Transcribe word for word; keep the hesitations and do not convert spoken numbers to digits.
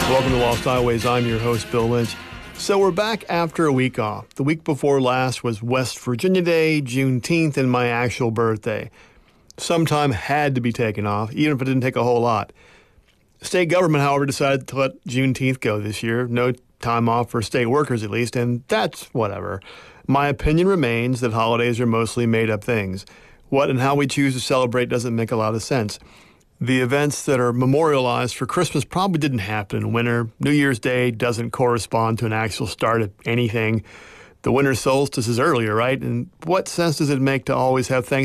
Welcome to Lost Highways. I'm your host, Bill Lynch. So we're back after a week off. The week before last was West Virginia Day, Juneteenth, and my actual birthday. Some time had to be taken off, even if it didn't take a whole lot. State government, however, decided to let Juneteenth go this year. No time off for state workers, at least, and that's whatever. My opinion remains that holidays are mostly made-up things. What and how we choose to celebrate doesn't make a lot of sense. The events that are memorialized for Christmas probably didn't happen in winter. New Year's Day doesn't correspond to an actual start of anything. The winter solstice is earlier, right? And what sense does it make to always have Thanksgiving